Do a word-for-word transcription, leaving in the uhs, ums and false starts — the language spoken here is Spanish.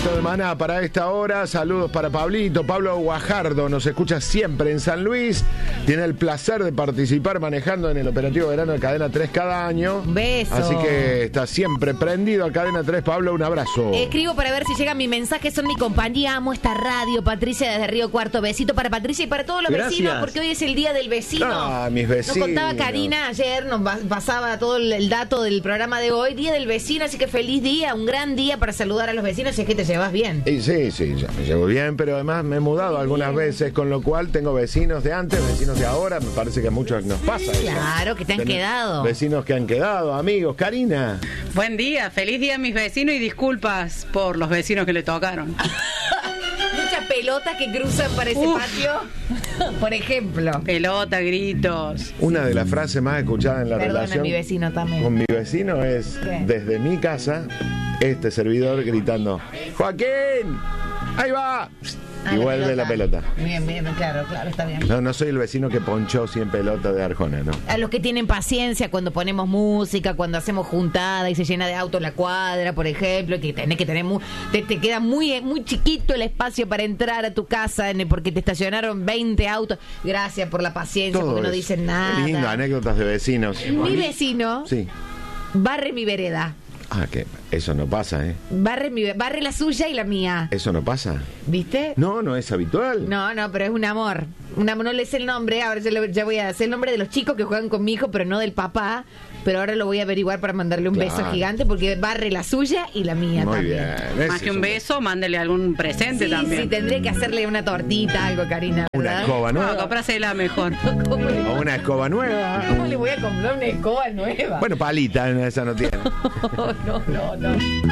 Pablito de Maná para esta hora. Saludos para Pablito. Pablo Guajardo nos escucha siempre en San Luis. Tiene el placer de participar manejando en el operativo verano de Cadena tres cada año. Un beso. Así que está siempre prendido a Cadena tres. Pablo, un abrazo. Escribo para ver si llega mi mensaje. Son mi compañía. Amo esta radio. Patricia desde Río Cuarto. Besito para Patricia y para todos los Gracias. vecinos, porque hoy es el día del vecino. Ah, mis vecinos. Nos contaba Karina ayer, nos pasaba todo el dato del programa de hoy. Día del vecino, así que feliz día. Un gran día para saludar a los vecinos, si es que te llevas bien. Y sí, sí, ya me llevo bien, pero además me he mudado algunas veces, con lo cual tengo vecinos de antes, vecinos de ahora. Me parece que a muchos nos pasa eso. Claro, que te han Tener quedado. Vecinos que han quedado, amigos. Karina. Buen día, feliz día a mis vecinos y disculpas por los vecinos que le tocaron. Muchas pelotas que cruzan para ese Uf. patio, por ejemplo. Pelota, gritos. Una de las frases más escuchadas en la Perdona, relación mi vecino también. con mi vecino es, ¿Qué? desde mi casa, este servidor gritando: ¡Joaquín! ¡Ahí va! Ah, y vuelve la pelota. Bien, bien, claro, claro, está bien. No, no soy el vecino que ponchó cien pelotas de Arjona, ¿no? A los que tienen paciencia cuando ponemos música, cuando hacemos juntada y se llena de autos la cuadra, por ejemplo, que tenés que tener muy, te, te queda muy muy chiquito el espacio para entrar a tu casa en el- porque te estacionaron veinte autos. Gracias por la paciencia, Todo porque no eso. dicen nada. Qué lindo, anécdotas de vecinos. Mi vecino Sí. barre mi vereda. Ah, que eso no pasa, ¿eh? Barre, mi, barre la suya y la mía. Eso no pasa. ¿Viste? No, no es habitual. No, no, pero es un amor. Un amor, no le sé el nombre. Ahora ya, le- ya voy a hacer el nombre de los chicos que juegan con mi hijo, pero no del papá. Pero ahora lo voy a averiguar para mandarle un beso Claro. gigante porque barre la suya y la mía Muy también. bien. Ese Más que es un beso, mándele algún presente Sí, también. sí, tendré que hacerle una tortita, algo, Karina, Una ¿verdad? escoba No, nueva. comprásela mejor. ¿Cómo le, O una escoba nueva. cómo le voy a comprar una escoba nueva? Bueno, palita, esa no tiene. no, no, no, no.